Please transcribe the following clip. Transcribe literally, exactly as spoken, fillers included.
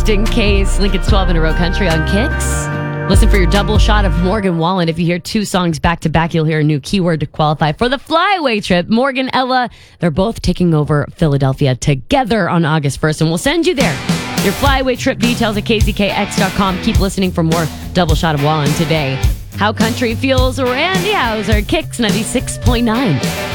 just in case. Lincoln's twelve in a row country on Kicks. Listen for your double shot of Morgan Wallen. If you hear two songs back to back, you'll hear a new keyword to qualify for the flyaway trip. Morgan, Ella, they're both taking over Philadelphia together on August first, and we'll send you there. Your flyaway trip details at K Z K X dot com. Keep listening for more double shot of Wallen today. How country feels, Randy Houser, Kicks ninety-six point nine.